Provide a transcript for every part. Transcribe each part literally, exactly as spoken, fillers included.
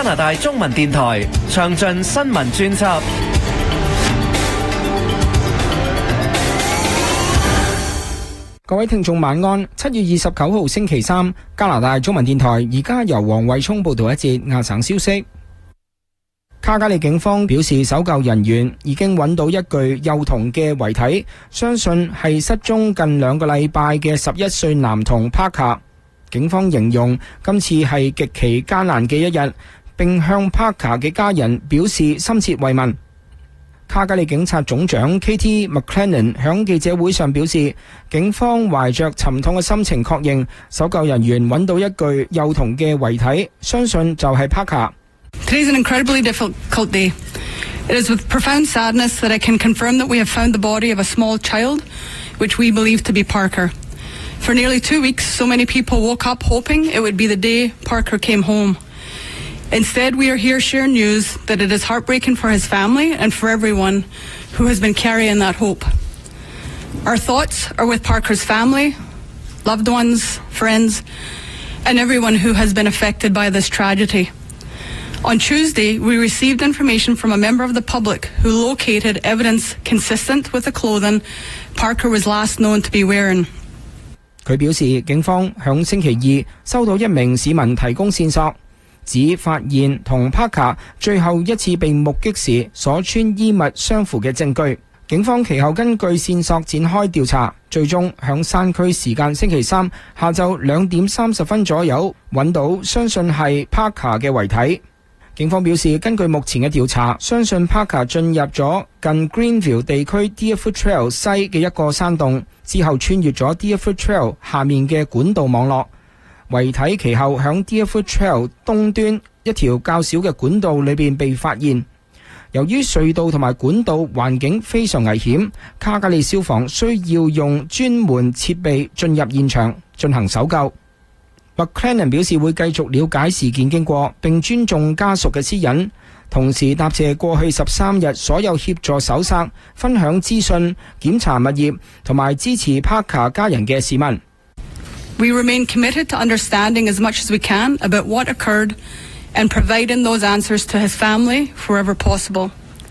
拿大中文電台詳盡新聞專輯。 各位聽眾晚安。七月二十九號星期三，加拿大中文電台而家由黃慧聰報道一節亞省消息。卡加利警方表示，搜救人員已經揾到一具幼童嘅遺體，相信係失蹤近兩個禮拜嘅十一歲男童帕卡。警方形容今次係極其艱難嘅一日，並向帕卡嘅家人表示深切慰問。卡加利警察總長 Katie McLennan 響記者會上表示，警方懷着沉痛嘅心情確認搜救人員揾到一具幼童嘅遺體，相信就係帕卡。 Today is an incredibly difficult day. It is with profound sadness that I can confirm that we have found the body of a small child, which we believe to be Parker. For nearly two weeks, so many people woke up hoping it would be the day Parker came home. Instead, we are here sharing news that it is heartbreaking for his family and for everyone who has been carrying that hope. Our thoughts are with Parker's family, loved ones, friends, and everyone who has been affected by this tragedy. On Tuesday, we received information from a member of the public who located evidence consistent with the clothing Parker was last known to be wearing. 佢表示，警方響星期二收到一名市民提供線索，指發現同帕卡最後一次被目擊時所穿衣物相符嘅證據。警方其後根據線索展開調查，最終響山區時間星期三下晝兩點三十分左右揾到相信係帕卡嘅遺體。警方表示，根據目前嘅調查，相信帕卡進入咗近 Greenville 地區 Deerfoot Trail 西嘅一個山洞，之後穿越咗 Deerfoot Trail 下面嘅管道網絡。遺體其後響 Deerfoot Trail 東端一條較小嘅管道裏邊被發現。由於隧道同埋管道環境非常危險，卡加利消防需要用專門設備進入現場進行搜救。McLennan 表示會繼續了解事件經過，並尊重家屬嘅私隱，同時答謝過去十三日所有協助搜索、分享資訊、檢查物業同埋支持帕卡家人嘅市民。 We remain committed to understanding as much as we can about what occurred and providing those answers to his family wherever possible.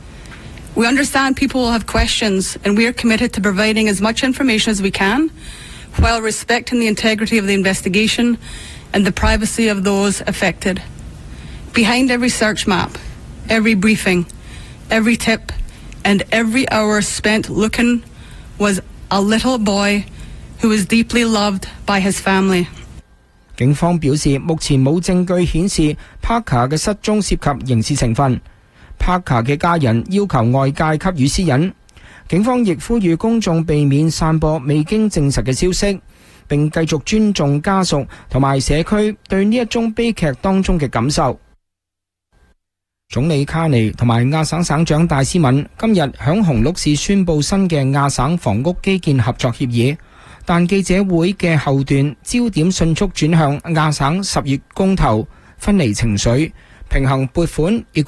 We understand people will have questions, and we are committed to providing as much information as we can, while respecting the integrity of the investigation and the privacy of those affected. Behind every search map, every briefing, every tip, and every hour spent looking was a little boy who was deeply loved by his family. 警方表示，目前冇證據顯示帕卡嘅失蹤涉及刑事成分。帕卡嘅家人要求外界給予私隱。警方亦呼籲公眾避免散播未經證實嘅消息，並繼續尊重家屬同埋社區對呢一宗悲劇當中嘅感受。總理卡尼同埋亞省省長戴斯敏今日響紅鹿市宣布新嘅亞省房屋基建合作協議，但記者會嘅後段焦點迅速轉向亞省十月公投，分離情緒、平衡撥款。